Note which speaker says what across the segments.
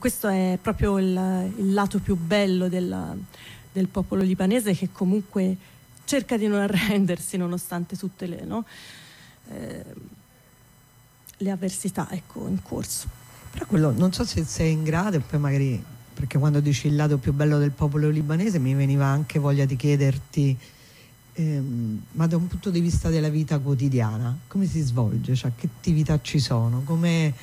Speaker 1: questo è proprio il lato più bello del popolo libanese, che comunque cerca di non arrendersi nonostante tutte le avversità, ecco, in corso.
Speaker 2: Però quello, non so se sei in grado, e poi magari, perché quando dici il lato più bello del popolo libanese mi veniva anche voglia di chiederti, ma da un punto di vista della vita quotidiana come si svolge, cioè che attività ci sono, come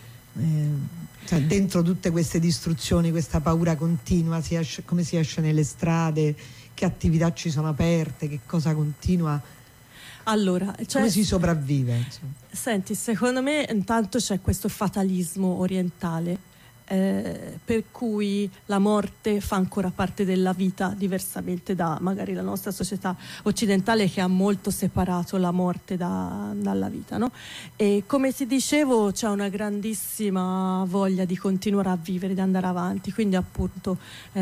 Speaker 2: cioè, dentro tutte queste distruzioni, questa paura continua, come si esce nelle strade, che attività ci sono aperte, che cosa continua,
Speaker 1: allora,
Speaker 2: come si sopravvive?
Speaker 1: Senti, secondo me intanto c'è questo fatalismo orientale, per cui la morte fa ancora parte della vita, diversamente da magari la nostra società occidentale, che ha molto separato la morte dalla vita, no? E come ti dicevo, c'è una grandissima voglia di continuare a vivere, di andare avanti, quindi appunto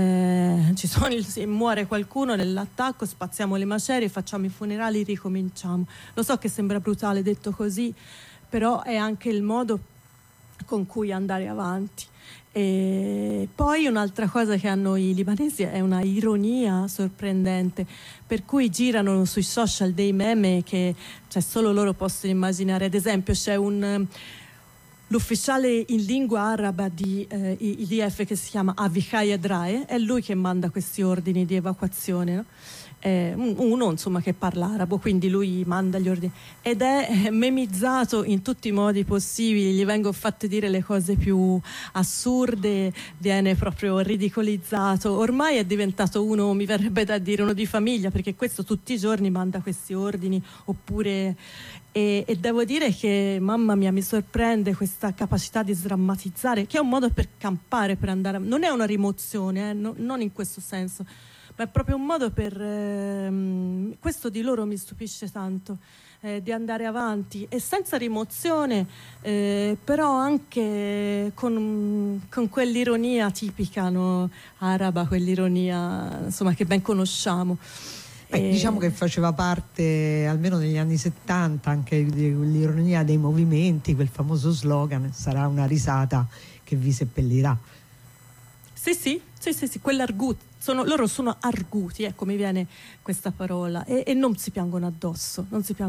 Speaker 1: se muore qualcuno nell'attacco, spazziamo le macerie, facciamo i funerali, ricominciamo. Lo so che sembra brutale detto così, però è anche il modo con cui andare avanti. E poi un'altra cosa che hanno i libanesi è una ironia sorprendente, per cui girano sui social dei meme che solo loro possono immaginare. Ad esempio c'è l'ufficiale in lingua araba di IDF che si chiama Avichai Adrae, è lui che manda questi ordini di evacuazione, no? Uno insomma che parla arabo, quindi lui manda gli ordini ed è memizzato in tutti i modi possibili, gli vengono fatte dire le cose più assurde, viene proprio ridicolizzato, ormai è diventato uno, mi verrebbe da dire, uno di famiglia, perché questo tutti i giorni manda questi ordini, oppure e devo dire che mamma mia, mi sorprende questa capacità di sdrammatizzare, che è un modo per campare, per andare, non è una rimozione, non in questo senso, ma è proprio un modo per questo di loro mi stupisce tanto, di andare avanti e senza rimozione, però anche con quell'ironia tipica, no, araba, quell'ironia insomma che ben conosciamo.
Speaker 2: Diciamo che faceva parte, almeno negli anni 70, anche di quell'ironia dei movimenti, quel famoso slogan "sarà una risata che vi seppellirà". Sì,
Speaker 1: loro sono arguti, ecco, mi viene questa parola, e non si piangono addosso,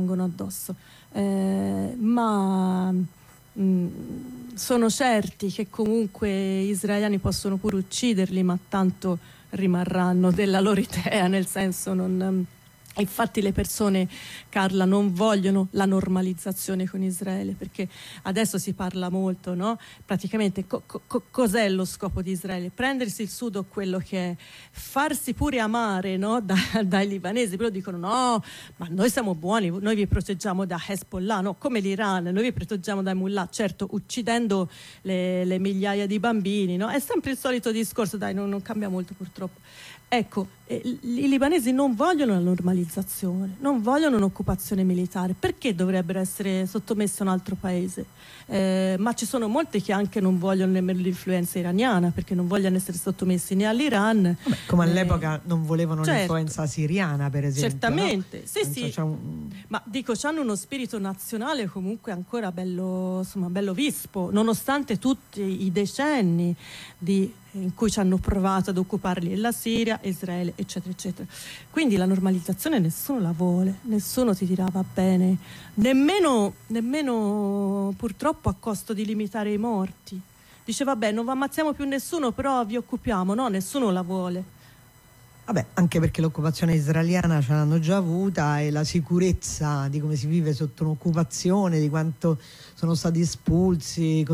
Speaker 1: ma sono certi che comunque gli israeliani possono pure ucciderli, ma tanto rimarranno della loro idea, nel senso infatti le persone, Carla, non vogliono la normalizzazione con Israele, perché adesso si parla molto, no? Praticamente cos'è lo scopo di Israele? Prendersi il sudo, quello che è, farsi pure amare, no? Dai libanesi, però dicono no, ma noi siamo buoni, noi vi proteggiamo da Hezbollah, no? Come l'Iran, noi vi proteggiamo dai mullah, certo uccidendo le migliaia di bambini, no? È sempre il solito discorso, dai, non cambia molto purtroppo. Ecco, i libanesi non vogliono la normalizzazione, non vogliono un'occupazione militare, perché dovrebbero essere sottomessi a un altro paese? Ma ci sono molti che anche non vogliono nemmeno l'influenza iraniana, perché non vogliono essere sottomessi né all'Iran.
Speaker 2: Vabbè, come all'epoca non volevano l'influenza siriana, per esempio.
Speaker 1: Certamente, no? Sì.
Speaker 2: Ma
Speaker 1: dico, hanno uno spirito nazionale comunque ancora bello vispo, nonostante tutti i decenni in cui ci hanno provato ad occuparli la Siria, Israele, eccetera, eccetera. Quindi la normalizzazione nessuno la vuole, nessuno ti dirà va bene, nemmeno purtroppo a costo di limitare i morti. Dice vabbè, non ammazziamo più nessuno, però vi occupiamo, no, nessuno la vuole.
Speaker 2: Vabbè, anche perché l'occupazione israeliana ce l'hanno già avuta, e la sicurezza di come si vive sotto un'occupazione, di quanto sono stati espulsi,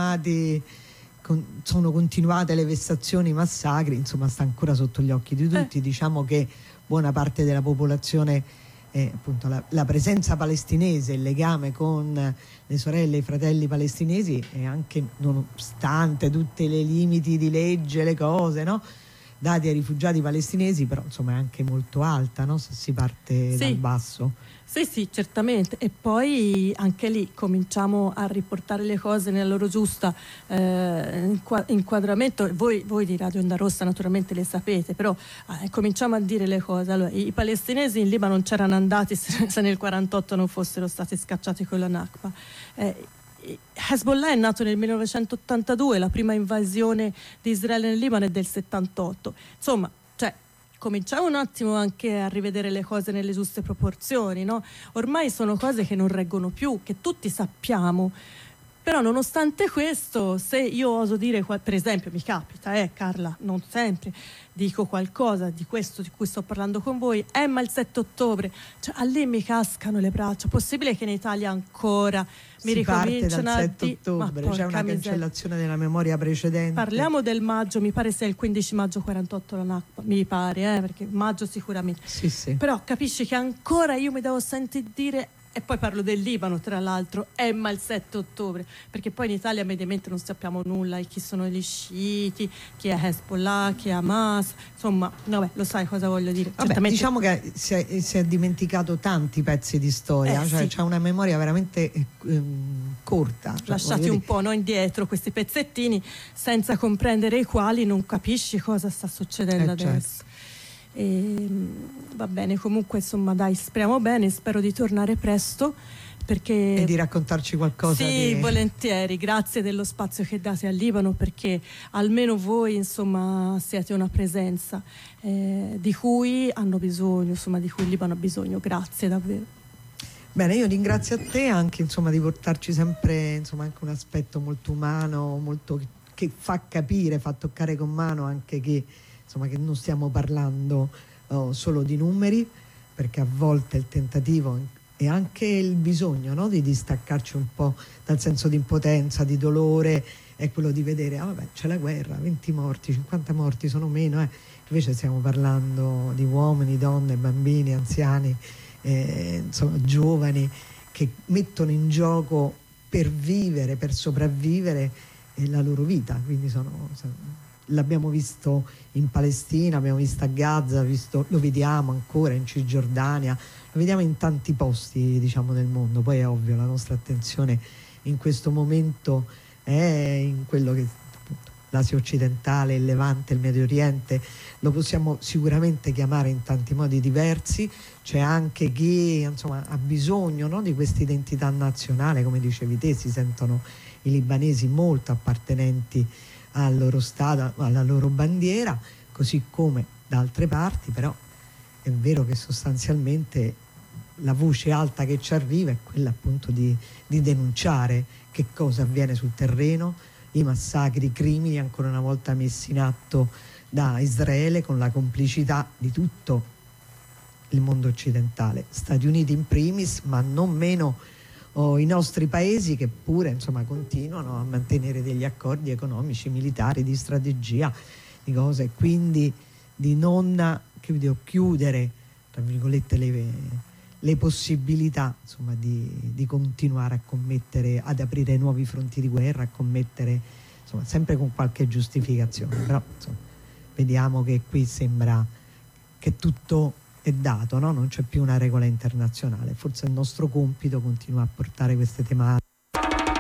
Speaker 2: sono continuate le vessazioni, i massacri, insomma sta ancora sotto gli occhi di tutti. Diciamo che buona parte della popolazione, appunto la presenza palestinese, il legame con le sorelle e i fratelli palestinesi, e anche nonostante tutti i limiti di legge, le cose, no, dati ai rifugiati palestinesi, però insomma è anche molto alta, no, se si parte dal basso.
Speaker 1: Sì, certamente. E poi anche lì cominciamo a riportare le cose nel loro giusto inquadramento. Voi di Radio Onda Rossa naturalmente le sapete, però cominciamo a dire le cose. Allora, i palestinesi in Libano non c'erano andati se nel 48 non fossero stati scacciati con la Nakba. Hezbollah è nato nel 1982, la prima invasione di Israele nel Libano è del 78. Insomma, cioè, cominciamo un attimo anche a rivedere le cose nelle giuste proporzioni, no? Ormai sono cose che non reggono più, che tutti sappiamo. Però nonostante questo, se io oso dire, per esempio mi capita, Carla, non sempre, dico qualcosa di questo di cui sto parlando con voi, ma il 7 ottobre, cioè a lì mi cascano le braccia. Possibile che in Italia ancora mi ricominciano
Speaker 2: dal 7 ottobre, c'è una cancellazione della memoria precedente.
Speaker 1: Parliamo del maggio, mi pare sia il 15 maggio 48 la Nakba, mi pare, perché maggio sicuramente.
Speaker 2: Sì.
Speaker 1: Però capisci che ancora io mi devo sentire dire. E poi parlo del Libano, tra l'altro, ma il 7 ottobre, perché poi in Italia mediamente non sappiamo nulla di chi sono gli sciiti, chi è Hezbollah, chi è Hamas, insomma, vabbè, lo sai cosa voglio dire.
Speaker 2: Vabbè, diciamo che si è dimenticato tanti pezzi di storia, cioè c'è una memoria veramente corta. Cioè,
Speaker 1: lasciati un po' indietro questi pezzettini, senza comprendere i quali non capisci cosa sta succedendo adesso.
Speaker 2: Certo.
Speaker 1: Va bene, comunque insomma dai, speriamo bene, spero di tornare presto perché
Speaker 2: e di raccontarci qualcosa.
Speaker 1: Sì, volentieri, grazie dello spazio che date al Libano, perché almeno voi insomma siete una presenza di cui hanno bisogno, insomma di cui il Libano ha bisogno. Grazie davvero.
Speaker 2: Bene, io ringrazio a te anche insomma di portarci sempre insomma anche un aspetto molto umano, molto che fa capire, fa toccare con mano anche che insomma che non stiamo parlando solo di numeri, perché a volte il tentativo e anche il bisogno, no, di distaccarci un po' dal senso di impotenza, di dolore, è quello di vedere, vabbè, c'è la guerra, 20 morti, 50 morti sono meno, invece stiamo parlando di uomini, donne, bambini, anziani, insomma giovani che mettono in gioco per vivere, per sopravvivere la loro vita, quindi l'abbiamo visto in Palestina, abbiamo visto a Gaza, lo vediamo ancora in Cisgiordania, lo vediamo in tanti posti diciamo del mondo. Poi è ovvio la nostra attenzione in questo momento è in quello che appunto, l'Asia occidentale, il Levante, il Medio Oriente, lo possiamo sicuramente chiamare in tanti modi diversi. C'è anche chi insomma ha bisogno, no, di questa identità nazionale, come dicevi te, si sentono i libanesi molto appartenenti al loro Stato, alla loro bandiera, così come da altre parti. Però è vero che sostanzialmente la voce alta che ci arriva è quella appunto di denunciare che cosa avviene sul terreno, i massacri, i crimini ancora una volta messi in atto da Israele con la complicità di tutto il mondo occidentale, Stati Uniti in primis, ma non meno i nostri paesi che pure insomma continuano a mantenere degli accordi economici, militari, di strategia, di cose, quindi di non chiudere tra virgolette le possibilità insomma di continuare a commettere, ad aprire nuovi fronti di guerra, a commettere insomma sempre con qualche giustificazione. Però insomma vediamo che qui sembra che tutto è dato, no? Non c'è più una regola internazionale. Forse il nostro compito continua a portare queste tematiche